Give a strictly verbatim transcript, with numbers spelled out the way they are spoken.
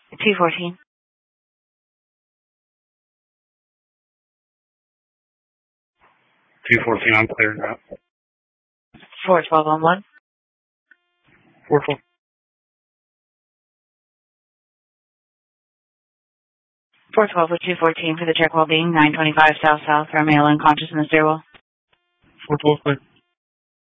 two fourteen. two fourteen, I'm clearing out. four twelve on one. four twelve. four twelve with two fourteen for the check well being, nine twenty-five South South, for a male unconscious in the stairwell. four twelve, clear.